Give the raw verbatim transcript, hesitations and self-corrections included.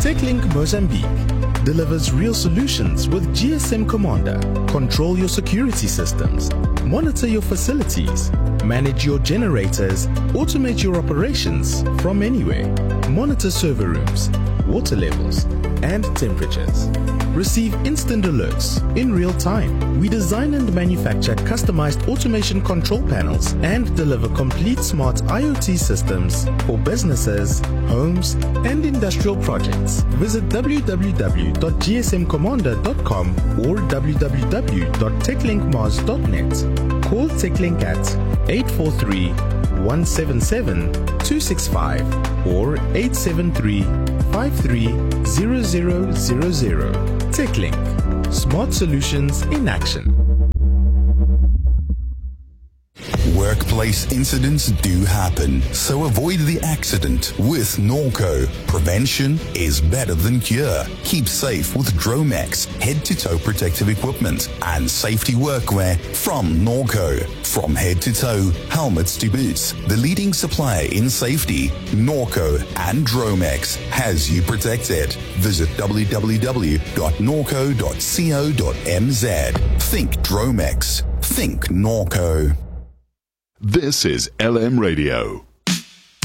TechLink Mozambique delivers real solutions with G S M Commander. Control your security systems, monitor your facilities, manage your generators, automate your operations from anywhere, monitor server rooms, water levels, and temperatures. Receive instant alerts in real time. We design and manufacture customized automation control panels and deliver complete smart IoT systems for businesses, homes, and industrial projects. Visit w w w dot g s m commander dot com or w w w dot techlink mars dot net. Call TechLink at eight four three, one seven seven, two six five or eight seven three, five three zero zero zero zero. TechLink. Smart solutions in action. Workplace incidents do happen, so avoid the accident with Norco. Prevention is better than cure. Keep safe with Dromex, head-to-toe protective equipment and safety workwear from Norco. From head-to-toe, helmets to boots, the leading supplier in safety, Norco and Dromex has you protected. Visit w w w dot norco dot co dot m z. Think Dromex. Think Norco. This is L M Radio.